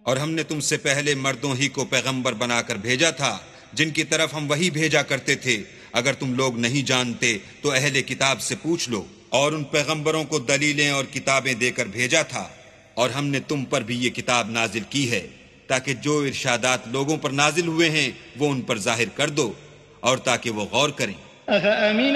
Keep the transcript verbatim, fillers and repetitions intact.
और हमने तुमसे पहले मर्दों ही को पैगंबर बनाकर भेजा था, जिनकी तरफ हम वही भेजा करते थे। अगर तुम लोग नहीं जानते तो अहले किताब से पूछ लो। और उन पैगंबरों को दलीलें और किताबें देकर भेजा था, और हमने तुम पर भी ये किताब नाजिल की है, ताकि जो इरशादात लोगों पर नाजिल हुए हैं वो उन पर जाहिर कर दो, और ताकि वो गौर करें।